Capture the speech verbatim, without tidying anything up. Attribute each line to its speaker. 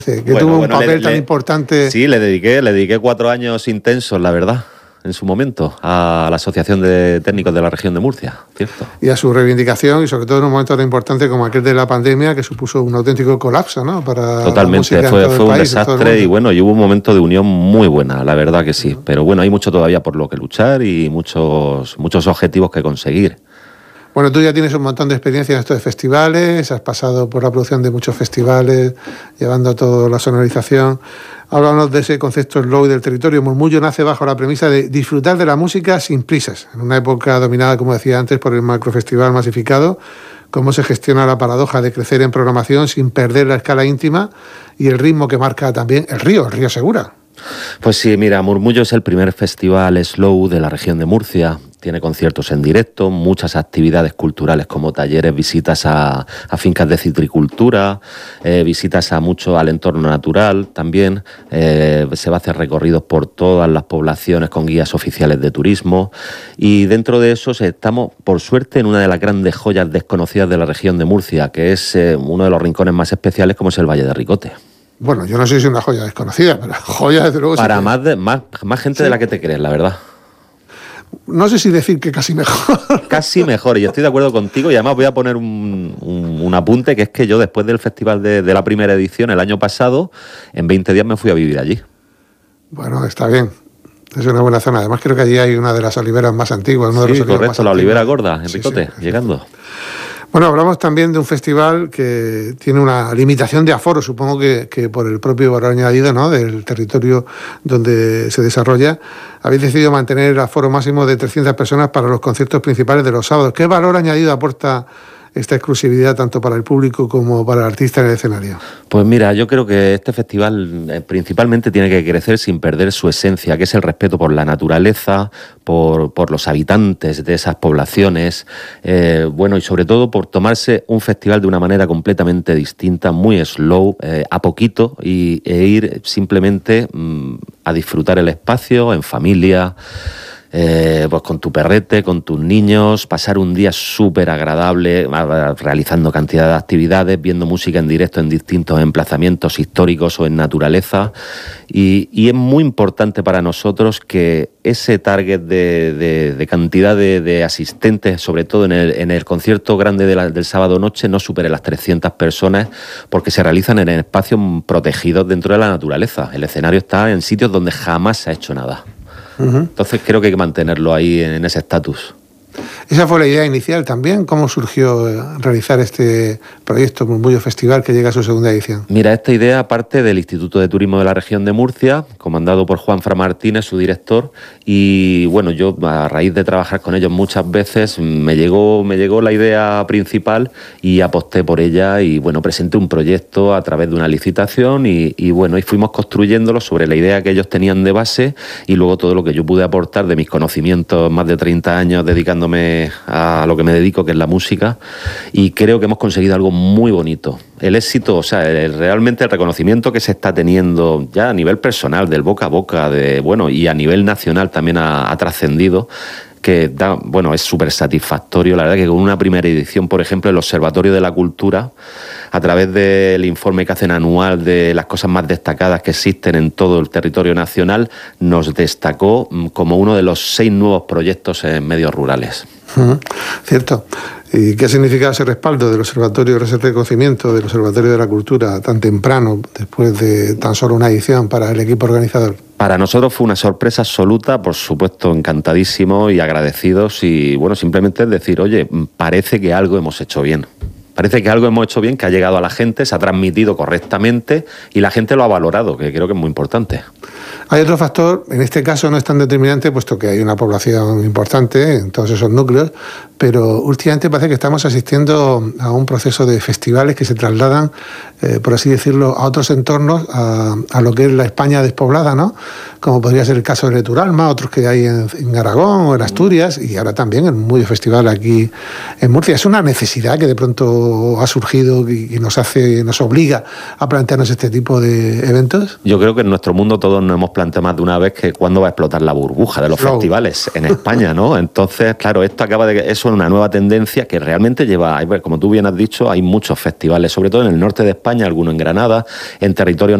Speaker 1: que bueno, tuvo un bueno, papel le, tan
Speaker 2: le,
Speaker 1: importante.
Speaker 2: Sí, le dediqué, le dediqué cuatro años intensos, la verdad, en su momento, a la Asociación de Técnicos de la Región de Murcia, ¿cierto?
Speaker 1: Y a su reivindicación, y sobre todo en un momento tan importante como aquel de la pandemia, que supuso un auténtico colapso, ¿no? Para
Speaker 2: Totalmente,
Speaker 1: la música
Speaker 2: fue,
Speaker 1: en todo
Speaker 2: fue
Speaker 1: el
Speaker 2: un
Speaker 1: país,
Speaker 2: desastre y bueno, y hubo un momento de unión muy buena, la verdad que sí. Pero bueno, hay mucho todavía por lo que luchar y muchos, muchos objetivos que conseguir.
Speaker 1: Bueno, tú ya tienes un montón de experiencia en esto de festivales, has pasado por la producción de muchos festivales, llevando toda la sonorización. Háblanos de ese concepto slow del territorio. Murmullo nace bajo la premisa de disfrutar de la música sin prisas, en una época dominada, como decía antes, por el macrofestival masificado. Cómo se gestiona la paradoja de crecer en programación sin perder la escala íntima y el ritmo que marca también el río, el río Segura.
Speaker 2: Pues sí, mira, Murmullo es el primer festival slow de la región de Murcia. Tiene conciertos en directo, muchas actividades culturales como talleres, visitas a, a fincas de citricultura, eh, visitas a mucho al entorno natural también. Eh, se va a hacer recorridos por todas las poblaciones con guías oficiales de turismo. Y dentro de eso estamos, por suerte, en una de las grandes joyas desconocidas de la región de Murcia, que es eh, uno de los rincones más especiales, como es el Valle de Ricote.
Speaker 1: Bueno, yo no sé si es una joya desconocida, pero joya desde luego.
Speaker 2: Para
Speaker 1: sí que...
Speaker 2: más, de, más, más gente ¿Sí? de la que te crees, la verdad.
Speaker 1: No sé si decir que casi mejor.
Speaker 2: Casi mejor, y estoy de acuerdo contigo, y además voy a poner un, un, un apunte, que es que yo después del festival de, de la primera edición, el año pasado, en veinte días me fui a vivir allí.
Speaker 1: Bueno, está bien. Es una buena zona. Además creo que allí hay una de las oliveras más antiguas. Uno
Speaker 2: sí,
Speaker 1: de los
Speaker 2: correcto,
Speaker 1: más
Speaker 2: la
Speaker 1: antiguos.
Speaker 2: Olivera Gorda, en Ricote, sí, sí, llegando.
Speaker 1: Bueno, hablamos también de un festival que tiene una limitación de aforo, supongo que, que por el propio valor añadido, ¿no?, del territorio donde se desarrolla. Habéis decidido mantener el aforo máximo de trescientas personas para los conciertos principales de los sábados. ¿Qué valor añadido aporta esta exclusividad tanto para el público como para el artista en el escenario?
Speaker 2: Pues mira, yo creo que este festival eh, principalmente tiene que crecer sin perder su esencia, que es el respeto por la naturaleza, por, por los habitantes de esas poblaciones, eh, bueno, y sobre todo por tomarse un festival de una manera completamente distinta, muy slow, eh, a poquito, y, e ir simplemente mmm, a disfrutar el espacio en familia. Eh, pues con tu perrete, con tus niños, pasar un día súper agradable, realizando cantidad de actividades, viendo música en directo en distintos emplazamientos históricos o en naturaleza. Y, y es muy importante para nosotros que ese target de, de, de cantidad de, de asistentes, sobre todo en el, en el concierto grande de la, del sábado noche, no supere las trescientas personas, porque se realizan en espacios protegidos dentro de la naturaleza. El escenario está en sitios donde jamás se ha hecho nada. Entonces creo que hay que mantenerlo ahí en ese estatus.
Speaker 1: Esa fue la idea inicial también. ¿Cómo surgió realizar este proyecto Murmullo Festival que llega a su segunda edición?
Speaker 2: Mira, esta idea parte del Instituto de Turismo de la Región de Murcia, comandado por Juan Fra Martínez, su director, y bueno, yo a raíz de trabajar con ellos muchas veces me llegó, me llegó la idea principal y aposté por ella y bueno, presenté un proyecto a través de una licitación y, y bueno, y fuimos construyéndolo sobre la idea que ellos tenían de base y luego todo lo que yo pude aportar de mis conocimientos, más de treinta años dedicándome a lo que me dedico, que es la música, y creo que hemos conseguido algo muy bonito. El éxito, o sea, el, realmente el reconocimiento que se está teniendo ya a nivel personal, del boca a boca, de bueno, y a nivel nacional también ha, ha trascendido, que da, bueno, es súper satisfactorio. La verdad que con una primera edición, por ejemplo, el Observatorio de la Cultura, a través del informe que hacen anual de las cosas más destacadas que existen en todo el territorio nacional, nos destacó como uno de los seis nuevos proyectos en medios rurales.
Speaker 1: Uh-huh. Cierto. ¿Y qué significa ese respaldo del Observatorio de Reconocimiento, del Observatorio de la Cultura, tan temprano, después de tan solo una edición para el equipo organizador?
Speaker 2: Para nosotros fue una sorpresa absoluta, por supuesto encantadísimos y agradecidos, y bueno, simplemente es decir, oye, parece que algo hemos hecho bien. Parece que algo hemos hecho bien, que ha llegado a la gente, se ha transmitido correctamente y la gente lo ha valorado, que creo que es muy importante.
Speaker 1: Hay otro factor, en este caso no es tan determinante, puesto que hay una población importante en todos esos núcleos, pero últimamente parece que estamos asistiendo a un proceso de festivales que se trasladan, eh, por así decirlo, a otros entornos, a, a lo que es la España despoblada, ¿no? Como podría ser el caso de Turalma, otros que hay en, en Aragón o en Asturias, y ahora también el Murmullo Festival aquí en Murcia. ¿Es una necesidad que de pronto momento ha surgido y nos hace, nos obliga a plantearnos este tipo de eventos?
Speaker 2: Yo creo que en nuestro mundo todos nos hemos planteado más de una vez que cuándo va a explotar la burbuja de los Flow. festivales en España, ¿no? Entonces, claro, esto acaba de... Eso es una nueva tendencia que realmente lleva... Como tú bien has dicho, hay muchos festivales, sobre todo en el norte de España, algunos en Granada, en territorios